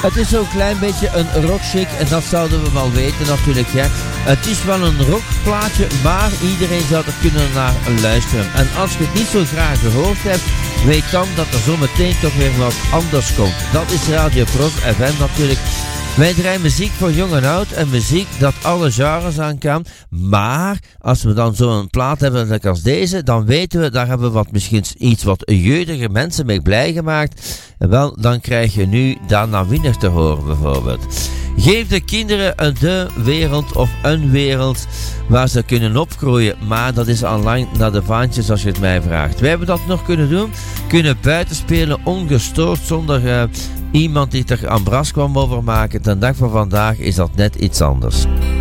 Het is zo'n klein beetje een rockchick en dat zouden we wel weten natuurlijk. Hè. Het is wel een rockplaatje, maar iedereen zou er kunnen naar luisteren. En als je het niet zo graag gehoord hebt, weet dan dat er zo meteen toch weer wat anders komt. Dat is Radio Pros FM natuurlijk. Wij draaien muziek voor jong en oud en muziek dat alle genres aan kan. Maar als we dan zo'n plaat hebben als deze, dan weten we, daar hebben we misschien iets wat jeugdige mensen mee blij gemaakt. En wel, dan krijg je nu Dana Wiener te horen bijvoorbeeld. Geef de kinderen de wereld of een wereld waar ze kunnen opgroeien. Maar dat is al lang naar de vaantjes als je het mij vraagt. Wij hebben dat nog kunnen doen. Kunnen buiten spelen ongestoord zonder iemand die er aan bras kwam over maken. Ten dag van vandaag is dat net iets anders.